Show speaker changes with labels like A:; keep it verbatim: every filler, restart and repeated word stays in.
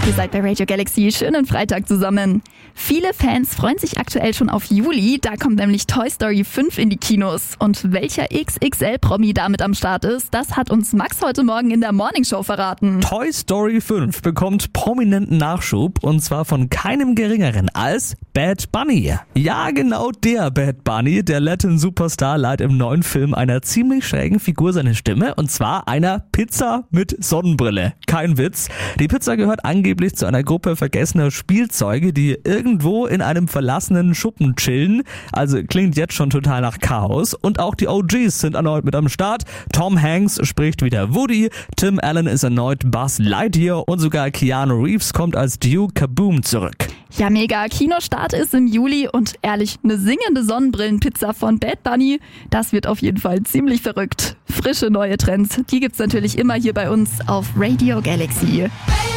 A: Ihr seid bei Radio Galaxy. Schönen Freitag zusammen. Viele Fans freuen sich aktuell schon auf Juli. Da kommt nämlich Toy Story fünf in die Kinos. Und welcher X X L-Promi damit am Start ist, das hat uns Max heute Morgen in der Morningshow verraten.
B: Toy Story fünf bekommt prominenten Nachschub und zwar von keinem geringeren als Bad Bunny. Ja, genau der Bad Bunny, der Latin-Superstar, leiht im neuen Film einer ziemlich schrägen Figur seine Stimme und zwar einer Pizza mit Sonnenbrille. Kein Witz. Die Pizza gehört angeblich zu einer Gruppe vergessener Spielzeuge, die irgendwo in einem verlassenen Schuppen chillen. Also klingt jetzt schon total nach Chaos. Und auch die O Gs sind erneut mit am Start. Tom Hanks spricht wieder Woody, Tim Allen ist erneut Buzz Lightyear und sogar Keanu Reeves kommt als Duke Kaboom zurück.
A: Ja, mega. Kinostart ist im Juli und ehrlich, eine singende Sonnenbrillenpizza von Bad Bunny, das wird auf jeden Fall ziemlich verrückt. Frische neue Trends, die gibt's natürlich immer hier bei uns auf Radio Galaxy.